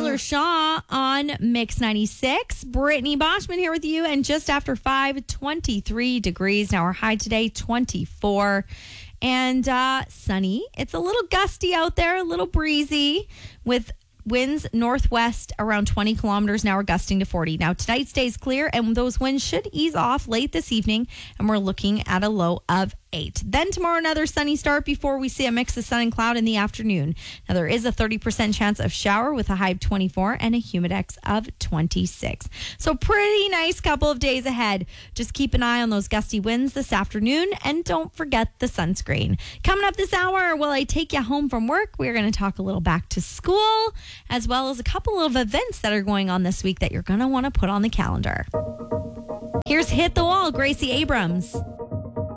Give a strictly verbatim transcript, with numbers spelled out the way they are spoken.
Tyler Shaw on Mix ninety-six. Brittany Boschman here with you. And just after five, twenty-three degrees. Now our high today, twenty-four. And uh, sunny. It's a little gusty out there, a little breezy with winds northwest around twenty kilometers an hour, gusting to forty. Now, tonight stays clear, and those winds should ease off late this evening, and we're looking at a low of eight. Then tomorrow, another sunny start before we see a mix of sun and cloud in the afternoon. Now, there is a thirty percent chance of shower with a high of twenty-four and a humidex of twenty-six. So, pretty nice couple of days ahead. Just keep an eye on those gusty winds this afternoon, and don't forget the sunscreen. Coming up this hour, will I take you home from work? We're going to talk a little back to school, as well as a couple of events that are going on this week that you're going to want to put on the calendar. Here's Hit the Wall, Gracie Abrams.